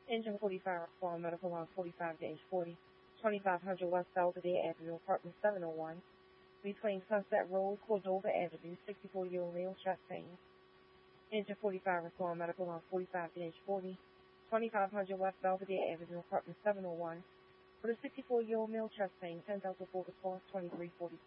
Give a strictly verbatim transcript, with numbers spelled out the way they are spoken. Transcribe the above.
Engine forty-five, respond medical on forty-five to age forty, twenty-five hundred West Belvedere Avenue, apartment seven oh one, between Sunset Road, Cordova Avenue, sixty-four-year-old male, chest pain. Engine forty-five, respond medical on forty-five to age forty, twenty-five hundred West Belvedere Avenue, apartment seven oh one, for the sixty-four-year-old male, chest pain, ten thousand for response, twenty-three forty.